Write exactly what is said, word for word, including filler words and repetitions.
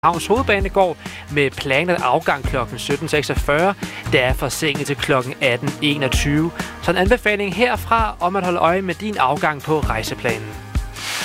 Havns Hovedbanegård med planlagt afgang klokken sytten seksogfyrre. Det er forsinket til klokken atten enogtyve. Så en anbefaling herfra om at holde øje med din afgang på rejseplanen.